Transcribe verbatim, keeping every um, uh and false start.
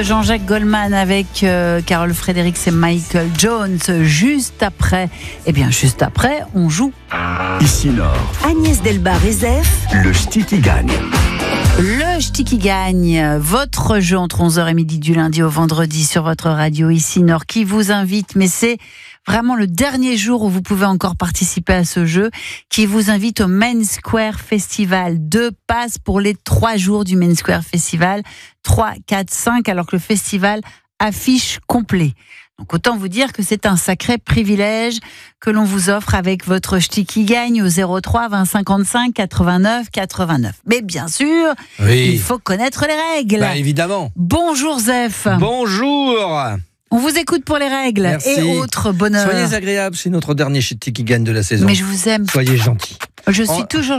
Jean-Jacques Goldman avec euh, Carole Fredericks et Michael Jones. Juste après, eh bien juste après, on joue. Ici Nord. Agnès Delbar et Zef. Le ch'ti qui gagne. Le ch'ti qui gagne, votre jeu entre onze heures et midi du lundi au vendredi sur votre radio Ici Nord qui vous invite, mais c'est vraiment le dernier jour où vous pouvez encore participer à ce jeu, qui vous invite au Main Square Festival. Deux passes pour les trois jours du Main Square Festival, trois, quatre, cinq, alors que le festival affiche complet. Donc autant vous dire que c'est un sacré privilège que l'on vous offre avec votre ch'ti qui gagne au zéro trois vingt cinquante-cinq quatre-vingt-neuf quatre-vingt-neuf. Mais bien sûr, oui. il faut connaître les règles. Bah, évidemment. Bonjour Zef. Bonjour. On vous écoute pour les règles. Merci. Et autres bonheur. Soyez agréables, c'est notre dernier ch'ti qui gagne de la saison. Mais je vous aime. Soyez gentils. Je suis En... toujours